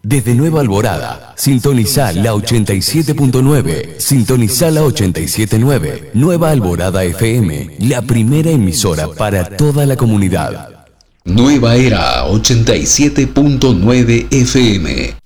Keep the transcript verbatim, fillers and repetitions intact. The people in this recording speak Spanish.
Desde Nueva Alborada, sintoniza la ochenta y siete punto nueve, sintoniza la ochenta y siete punto nueve, Nueva Alborada F M, la primera emisora para toda la comunidad. Nueva Era ochenta y siete punto nueve F M.